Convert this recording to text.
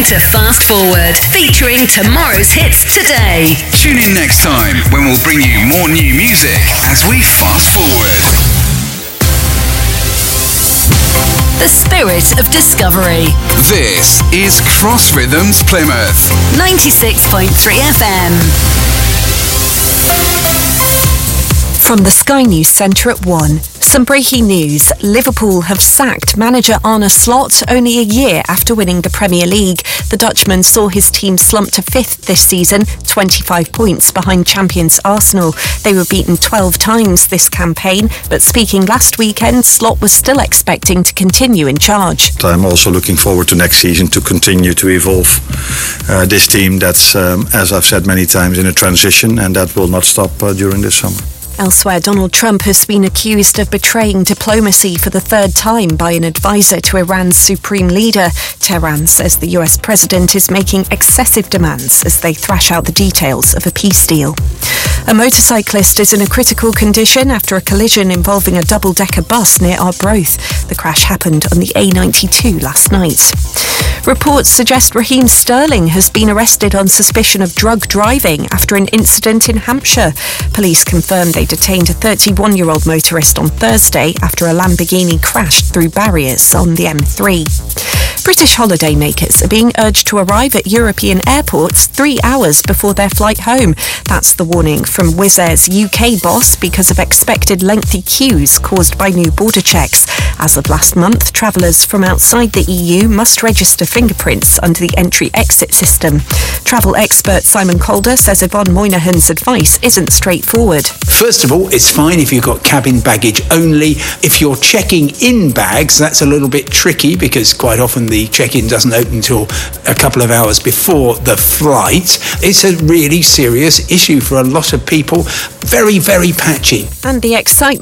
to Fast Forward, featuring tomorrow's hits today. Tune in next time when we'll bring you more new music as we fast forward. The spirit of discovery. This is Cross Rhythms Plymouth. 96.3 FM. From the Sky News Centre at 1. Some breaking news. Liverpool have sacked manager Arne Slot only a year after winning the Premier League. The Dutchman saw his team slump to 5th this season, 25 points behind champions Arsenal. They were beaten 12 times this campaign, but speaking last weekend, Slot was still expecting to continue in charge. I'm also looking forward to next season to continue to evolve this team that's, as I've said many times, in a transition, and that will not stop during this summer. Elsewhere, Donald Trump has been accused of betraying diplomacy for the third time by an advisor to Iran's supreme leader. Tehran says the US president is making excessive demands as they thrash out the details of a peace deal. A motorcyclist is in a critical condition after a collision involving a double-decker bus near Arbroath. The crash happened on the A92 last night. Reports suggest Raheem Sterling has been arrested on suspicion of drug driving after an incident in Hampshire. Police confirmed they detained a 31-year-old motorist on Thursday after a Lamborghini crashed through barriers on the M3. British holidaymakers are being urged to arrive at European airports 3 hours before their flight home. That's the warning from Wizz Air's UK boss because of expected lengthy queues caused by new border checks. As of last month, travellers from outside the EU must register fingerprints under the entry-exit system. Travel expert Simon Calder says Yvonne Moynihan's advice isn't straightforward. First of all, it's fine if you've got cabin baggage only. If you're checking in bags, that's a little bit tricky because quite often the check-in doesn't open until a couple of hours before the flight. It's a really serious issue for a lot of people. Very, very patchy. And the excitement